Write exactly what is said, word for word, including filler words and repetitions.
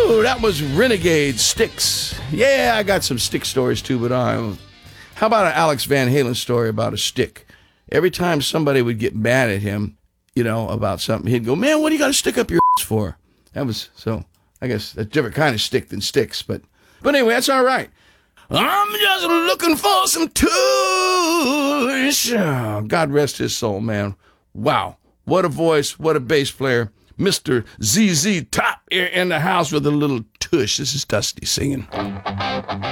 Woo! That was Renegade Styx. Yeah, I got some stick stories too, but uh, how about an Alex Van Halen story about a stick? Every time somebody would get mad at him, you know, about something, he'd go, "Man, what do you got to stick up your ass for?" That was, so, I guess, a different kind of stick than sticks, but, but anyway, that's all right. I'm just looking for some tush. Oh, God rest his soul, man. Wow. What a voice. What a bass player. Mister Z Z Top here in the house with a little tush. This is Dusty singing.